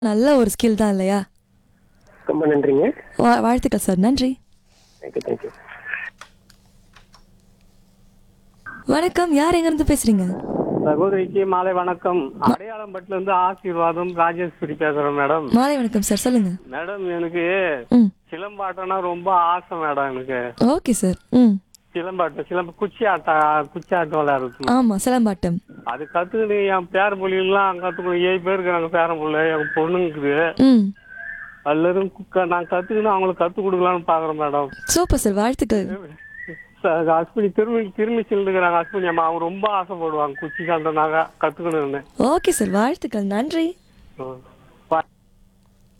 நல்ல ஒரு ஸ்கில் தான் இல்லையா? ரொம்ப நன்றிங்க. வாழ்த்துக்கள் சார். நன்றி. Thank you thank you. வணக்கம். யார் எங்கேருந்து பேசுறீங்க? சகோதரிக்கு மாலை வணக்கம். அடையாளம்பட்டுல இருந்து ஆசீர்வாதம் ராஜேஸ்வரி பேசுறேன் மேடம். மாலை வணக்கம் சார். சொல்லுங்க. மேடம் எனக்கு ம். சிலம்பாட்டம்னா ரொம்ப ஆசை மேடம். எனக்கு ஓகே சார். ம். சிலம்ப குச்சி ஆட்டம் விளையாடுறது. ஆமா, சிலம்பாட்டம். அது கத்துக்கிட்டு என் பேர பிள்ளைலாம் கத்துக்கணும். 7 பேர் இருக்காங்க பேர பிள்ளை, என் பொண்ணுங்குது. ம். எல்லாரும் நான் கத்துக்கணும், அவங்களுக்கு கத்து கொடுக்கலாம்னு பாக்குறேன் மேடம். Super sir. வாழ்த்துக்கள். அஸ்வினி திரும்பி சொல்லிருக்கிறாங்க. அஸ்வினி அம்மா அவங்க ரொம்ப ஆசைப்படுவாங்க குச்சி கண்டனாக கத்துக்கணும்னு. Okay sir. வாழ்த்துக்கள். நன்றி. ம்.